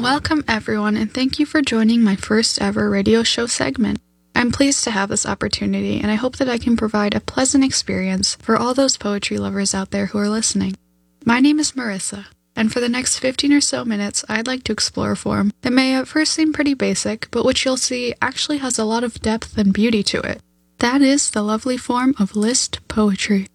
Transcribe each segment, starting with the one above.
Welcome everyone, and thank you for joining my first ever radio show segment. I'm pleased to have this opportunity, and I hope that I can provide a pleasant experience for all those poetry lovers out there who are listening. My name is Marissa, and for the next 15 or so minutes, I'd like to explore a form that may at first seem pretty basic, but which you'll see actually has a lot of depth and beauty to it. That is the lovely form of list poetry.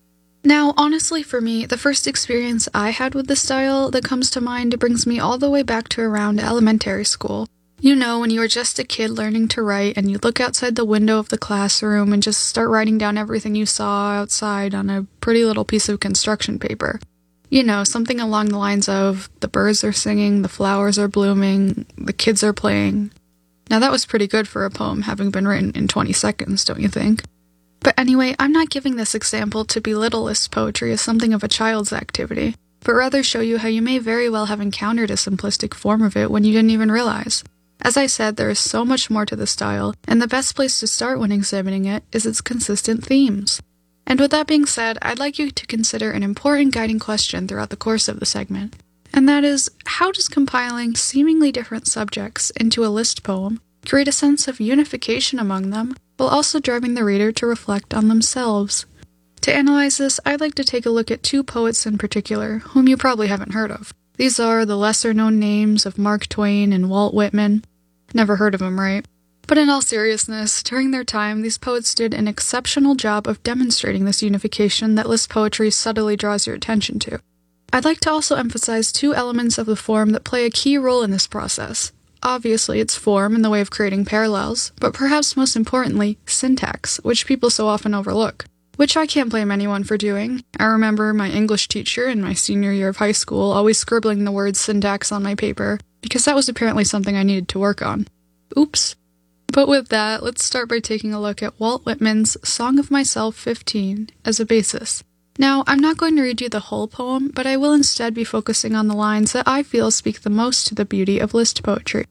Now, honestly for me, the first experience I had with the style that comes to mind brings me all the way back to around elementary school. You know, when you were just a kid learning to write and you look outside the window of the classroom and just start writing down everything you saw outside on a pretty little piece of construction paper. You know, something along the lines of, the birds are singing, the flowers are blooming, the kids are playing. Now that was pretty good for a poem having been written in 20 seconds, don't you think? But anyway, I'm not giving this example to belittle list poetry as something of a child's activity, but rather show you how you may very well have encountered a simplistic form of it when you didn't even realize. As I said, there is so much more to the style, and the best place to start when examining it is its consistent themes. And with that being said, I'd like you to consider an important guiding question throughout the course of the segment, and that is, how does compiling seemingly different subjects into a list poem create a sense of unification among them, while also driving the reader to reflect on themselves? To analyze this, I'd like to take a look at two poets in particular, whom you probably haven't heard of. These are the lesser-known names of Mark Twain and Walt Whitman. Never heard of them, right? But in all seriousness, during their time, these poets did an exceptional job of demonstrating this unification that list poetry subtly draws your attention to. I'd like to also emphasize two elements of the form that play a key role in this process. Obviously, it's form in the way of creating parallels, but perhaps most importantly, syntax, which people so often overlook. Which I can't blame anyone for doing. I remember my English teacher in my senior year of high school always scribbling the word syntax on my paper, because that was apparently something I needed to work on. Oops. But with that, let's start by taking a look at Walt Whitman's Song of Myself 15 as a basis. Now, I'm not going to read you the whole poem, but I will instead be focusing on the lines that I feel speak the most to the beauty of list poetry.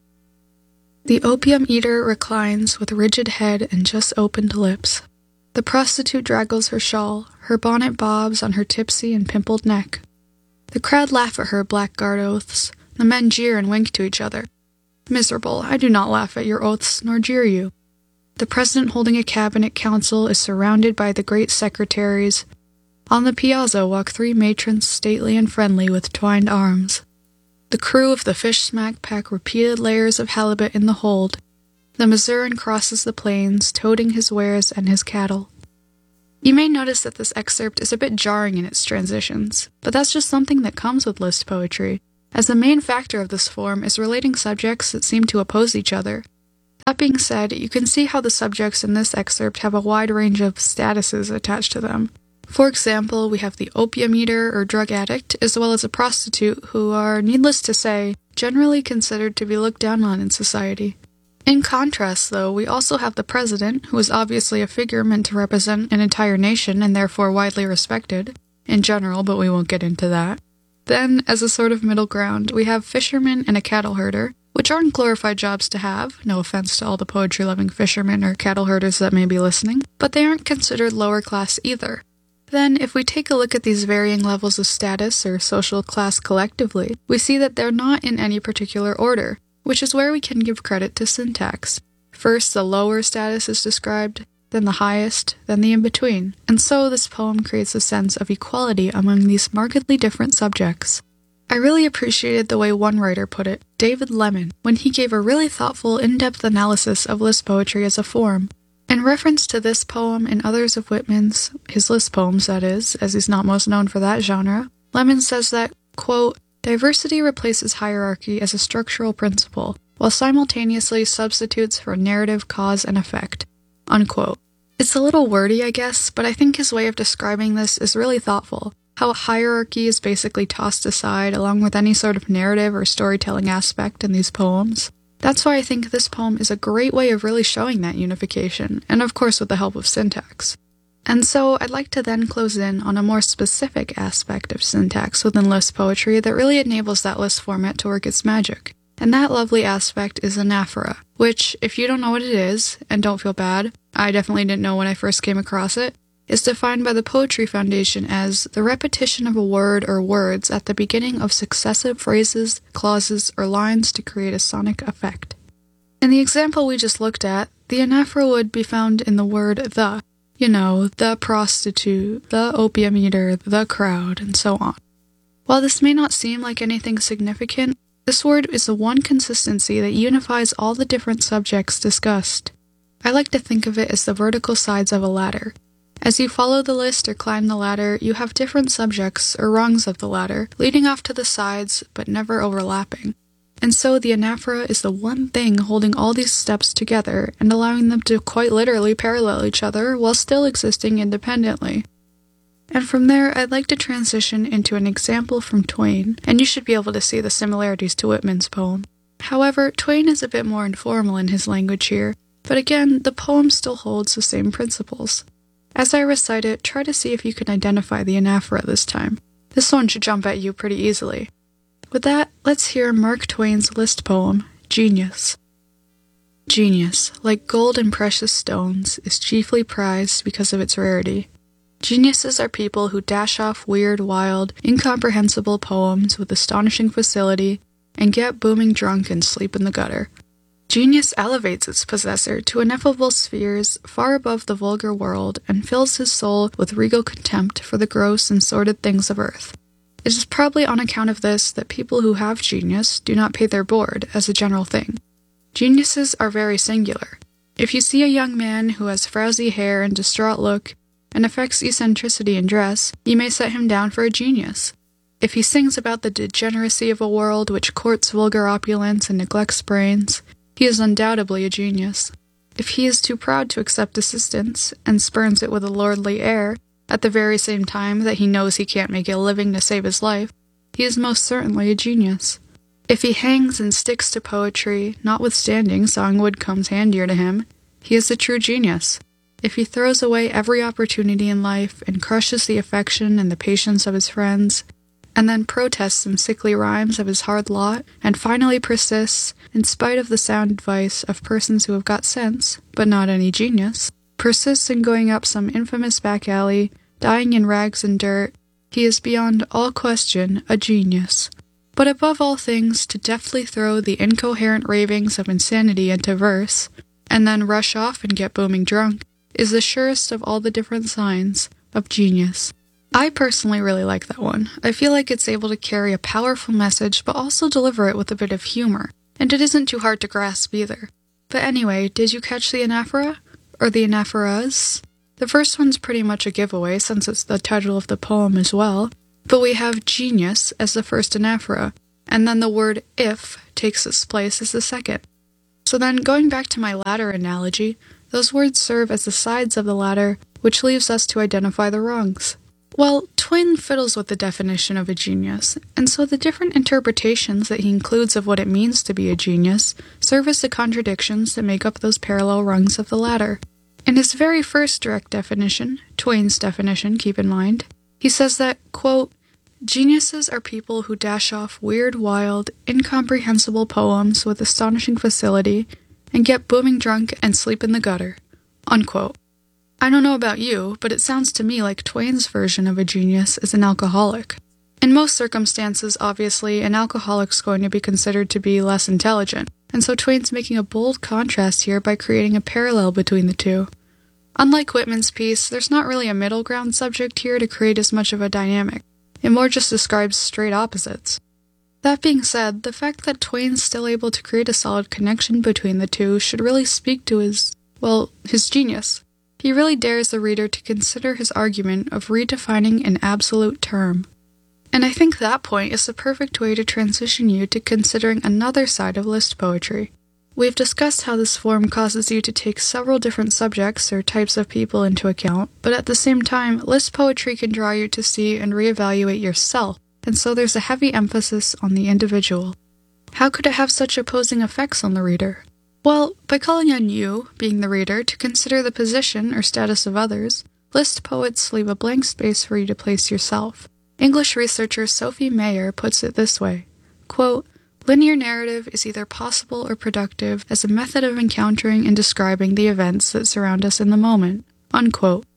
The opium eater reclines with rigid head and just opened lips. The prostitute draggles her shawl, her bonnet bobs on her tipsy and pimpled neck. The crowd laugh at her blackguard oaths. The men jeer and wink to each other. Miserable, I do not laugh at your oaths nor jeer you. The president holding a cabinet council is surrounded by the great secretaries. On the piazza walk three matrons stately and friendly with twined arms. The crew of the fish smack pack repeated layers of halibut in the hold. The Missourian crosses the plains, toting his wares and his cattle. You may notice that this excerpt is a bit jarring in its transitions, but that's just something that comes with list poetry, as the main factor of this form is relating subjects that seem to oppose each other. That being said, you can see how the subjects in this excerpt have a wide range of statuses attached to them. For example, we have the opium eater or drug addict, as well as a prostitute who are, needless to say, generally considered to be looked down on in society. In contrast, though, we also have the president, who is obviously a figure meant to represent an entire nation and therefore widely respected, in general, but we won't get into that. Then, as a sort of middle ground, we have fishermen and a cattle herder, which aren't glorified jobs to have, no offense to all the poetry-loving fishermen or cattle herders that may be listening, but they aren't considered lower class either. Then, if we take a look at these varying levels of status or social class collectively, we see that they're not in any particular order, which is where we can give credit to syntax. First, the lower status is described, then the highest, then the in-between, and so this poem creates a sense of equality among these markedly different subjects. I really appreciated the way one writer put it, David Lemon, when he gave a really thoughtful, in-depth analysis of list poetry as a form. In reference to this poem and others of Whitman's, his list poems that is, as he's not most known for that genre, Lemon says that, quote, diversity replaces hierarchy as a structural principle, while simultaneously substitutes for narrative cause and effect, unquote. It's a little wordy, I guess, but I think his way of describing this is really thoughtful, how a hierarchy is basically tossed aside along with any sort of narrative or storytelling aspect in these poems. That's why I think this poem is a great way of really showing that unification, and of course with the help of syntax. And so I'd like to then close in on a more specific aspect of syntax within list poetry that really enables that list format to work its magic. And that lovely aspect is anaphora, which, if you don't know what it is, and don't feel bad, I definitely didn't know when I first came across it, is defined by the Poetry Foundation as the repetition of a word or words at the beginning of successive phrases, clauses, or lines to create a sonic effect. In the example we just looked at, the anaphora would be found in the word the. The prostitute, the opium eater, the crowd, and so on. While this may not seem like anything significant, this word is the one consistency that unifies all the different subjects discussed. I like to think of it as the vertical sides of a ladder. As you follow the list or climb the ladder, you have different subjects or rungs of the ladder, leading off to the sides but never overlapping. And so the anaphora is the one thing holding all these steps together and allowing them to quite literally parallel each other while still existing independently. And from there, I'd like to transition into an example from Twain, and you should be able to see the similarities to Whitman's poem. However, Twain is a bit more informal in his language here, but again, the poem still holds the same principles. As I recite it, try to see if you can identify the anaphora this time. This one should jump at you pretty easily. With that, let's hear Mark Twain's list poem, Genius. Genius, like gold and precious stones, is chiefly prized because of its rarity. Geniuses are people who dash off weird, wild, incomprehensible poems with astonishing facility and get booming drunk and sleep in the gutter. Genius elevates its possessor to ineffable spheres far above the vulgar world and fills his soul with regal contempt for the gross and sordid things of earth. It is probably on account of this that people who have genius do not pay their board, as a general thing. Geniuses are very singular. If you see a young man who has frowsy hair and distraught look, and affects eccentricity in dress, you may set him down for a genius. If he sings about the degeneracy of a world which courts vulgar opulence and neglects brains, he is undoubtedly a genius. If he is too proud to accept assistance, and spurns it with a lordly air, at the very same time that he knows he can't make a living to save his life, he is most certainly a genius. If he hangs and sticks to poetry, notwithstanding songwood comes handier to him, he is a true genius. If he throws away every opportunity in life and crushes the affection and the patience of his friends, and then protests some sickly rhymes of his hard lot, and finally persists, in spite of the sound advice of persons who have got sense, but not any genius, persists in going up some infamous back alley, dying in rags and dirt, he is beyond all question a genius. But above all things, to deftly throw the incoherent ravings of insanity into verse, and then rush off and get booming drunk, is the surest of all the different signs of genius. I personally really like that one. I feel like it's able to carry a powerful message, but also deliver it with a bit of humor, and it isn't too hard to grasp either. But anyway, did you catch the anaphora? Or the anaphoras? The first one's pretty much a giveaway since it's the title of the poem as well, but we have genius as the first anaphora, and then the word if takes its place as the second. So then, going back to my ladder analogy, those words serve as the sides of the ladder, which leaves us to identify the rungs. Well, Twain fiddles with the definition of a genius, and so the different interpretations that he includes of what it means to be a genius serve as the contradictions that make up those parallel rungs of the ladder. In his very first direct definition, Twain's definition, keep in mind, he says that, quote, geniuses are people who dash off weird, wild, incomprehensible poems with astonishing facility and get booming drunk and sleep in the gutter, unquote. I don't know about you, but it sounds to me like Twain's version of a genius is an alcoholic. In most circumstances, obviously, an alcoholic's going to be considered to be less intelligent, and so Twain's making a bold contrast here by creating a parallel between the two. Unlike Whitman's piece, there's not really a middle ground subject here to create as much of a dynamic. It more just describes straight opposites. That being said, the fact that Twain's still able to create a solid connection between the two should really speak to his genius. He really dares the reader to consider his argument of redefining an absolute term. And I think that point is the perfect way to transition you to considering another side of list poetry. We've discussed how this form causes you to take several different subjects or types of people into account, but at the same time, list poetry can draw you to see and reevaluate yourself, and so there's a heavy emphasis on the individual. How could it have such opposing effects on the reader? Well, by calling on you, being the reader, to consider the position or status of others, list poets leave a blank space for you to place yourself. English researcher Sophie Mayer puts it this way, quote, linear narrative is either possible or productive as a method of encountering and describing the events that surround us in the moment, unquote.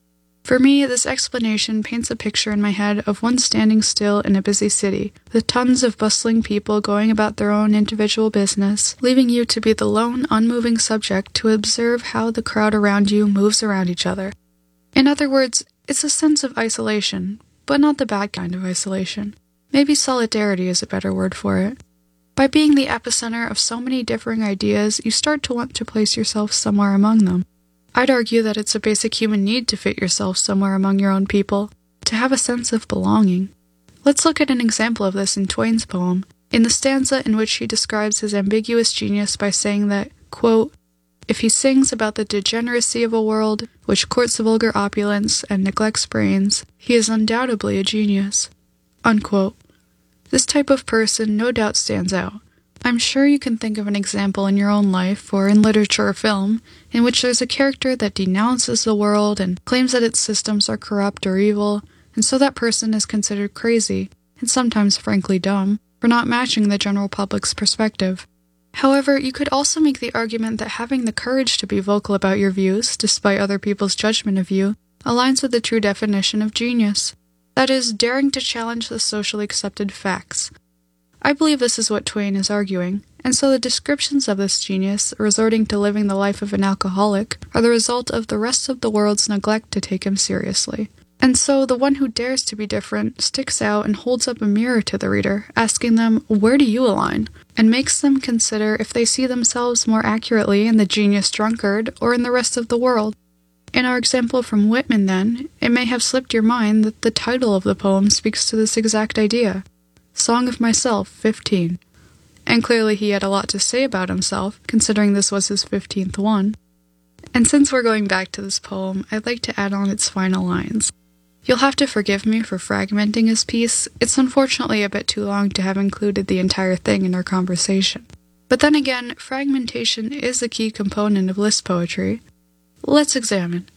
For me, this explanation paints a picture in my head of one standing still in a busy city, with tons of bustling people going about their own individual business, leaving you to be the lone, unmoving subject to observe how the crowd around you moves around each other. In other words, it's a sense of isolation, but not the bad kind of isolation. Maybe solidarity is a better word for it. By being the epicenter of so many differing ideas, you start to want to place yourself somewhere among them. I'd argue that it's a basic human need to fit yourself somewhere among your own people, to have a sense of belonging. Let's look at an example of this in Twain's poem, in the stanza in which he describes his ambiguous genius by saying that, quote, "If he sings about the degeneracy of a world which courts vulgar opulence and neglects brains, he is undoubtedly a genius." Unquote. This type of person no doubt stands out. I'm sure you can think of an example in your own life, or in literature or film, in which there's a character that denounces the world and claims that its systems are corrupt or evil, and so that person is considered crazy, and sometimes frankly dumb, for not matching the general public's perspective. However, you could also make the argument that having the courage to be vocal about your views, despite other people's judgment of you, aligns with the true definition of genius. That is, daring to challenge the socially accepted facts. I believe this is what Twain is arguing, and so the descriptions of this genius, resorting to living the life of an alcoholic, are the result of the rest of the world's neglect to take him seriously. And so the one who dares to be different sticks out and holds up a mirror to the reader, asking them, "Where do you align?" and makes them consider if they see themselves more accurately in the genius drunkard or in the rest of the world. In our example from Whitman, then, it may have slipped your mind that the title of the poem speaks to this exact idea. Song of Myself, 15. And clearly he had a lot to say about himself, considering this was his 15th one. And since we're going back to this poem, I'd like to add on its final lines. You'll have to forgive me for fragmenting his piece. It's unfortunately a bit too long to have included the entire thing in our conversation. But then again, fragmentation is a key component of list poetry. Let's examine.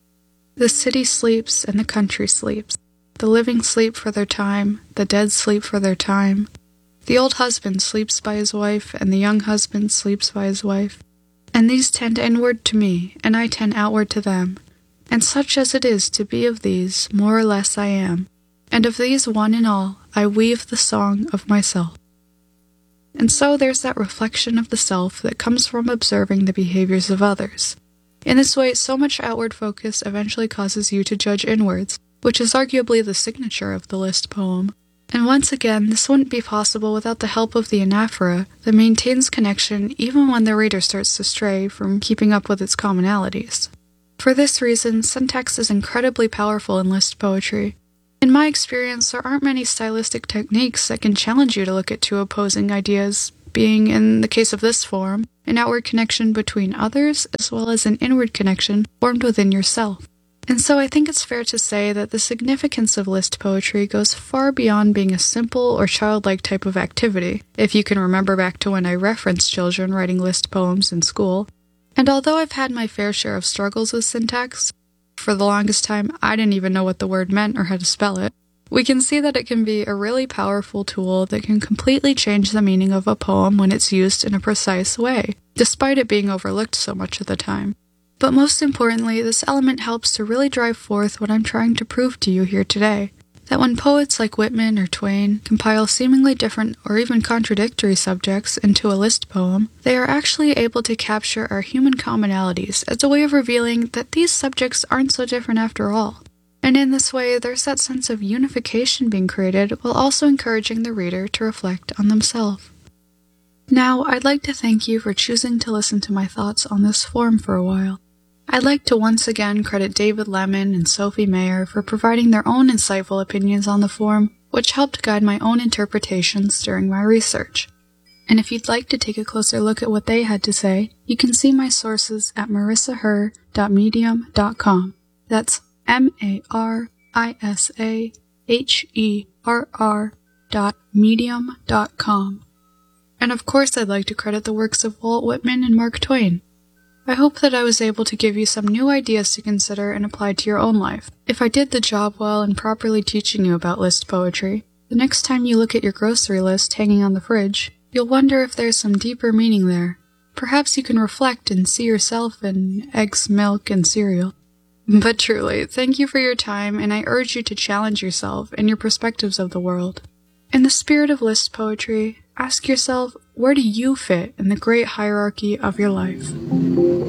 The city sleeps and the country sleeps. The living sleep for their time, the dead sleep for their time. The old husband sleeps by his wife, and the young husband sleeps by his wife. And these tend inward to me, and I tend outward to them. And such as it is to be of these, more or less I am. And of these one and all, I weave the song of myself. And so there's that reflection of the self that comes from observing the behaviors of others. In this way, so much outward focus eventually causes you to judge inwards, which is arguably the signature of the list poem. And once again, this wouldn't be possible without the help of the anaphora that maintains connection even when the reader starts to stray from keeping up with its commonalities. For this reason, syntax is incredibly powerful in list poetry. In my experience, there aren't many stylistic techniques that can challenge you to look at two opposing ideas, being, in the case of this form, an outward connection between others as well as an inward connection formed within yourself. And so I think it's fair to say that the significance of list poetry goes far beyond being a simple or childlike type of activity, if you can remember back to when I referenced children writing list poems in school. And although I've had my fair share of struggles with syntax, for the longest time I didn't even know what the word meant or how to spell it, we can see that it can be a really powerful tool that can completely change the meaning of a poem when it's used in a precise way, despite it being overlooked so much of the time. But most importantly, this element helps to really drive forth what I'm trying to prove to you here today, that when poets like Whitman or Twain compile seemingly different or even contradictory subjects into a list poem, they are actually able to capture our human commonalities as a way of revealing that these subjects aren't so different after all. And in this way, there's that sense of unification being created while also encouraging the reader to reflect on themselves. Now, I'd like to thank you for choosing to listen to my thoughts on this form for a while. I'd like to once again credit David Lemon and Sophie Mayer for providing their own insightful opinions on the form, which helped guide my own interpretations during my research. And if you'd like to take a closer look at what they had to say, you can see my sources at marisaher.medium.com. That's marisaherr.medium.com. And of course I'd like to credit the works of Walt Whitman and Mark Twain. I hope that I was able to give you some new ideas to consider and apply to your own life. If I did the job well in properly teaching you about list poetry, the next time you look at your grocery list hanging on the fridge, you'll wonder if there's some deeper meaning there. Perhaps you can reflect and see yourself in eggs, milk, and cereal. But truly, thank you for your time, and I urge you to challenge yourself and your perspectives of the world. In the spirit of list poetry, ask yourself, where do you fit in the great hierarchy of your life?